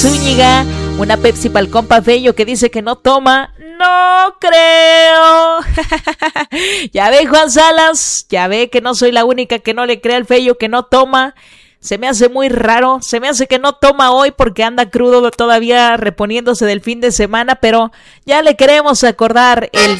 Zúñiga, una Pepsi pa'l compa Fello que dice que no toma. No creo. Ya ve, Juan Salas, ya ve que no soy la única que no le cree al Fello que no toma. Se me hace muy raro, se me hace que no toma hoy porque anda crudo todavía reponiéndose del fin de semana, pero ya le queremos acordar el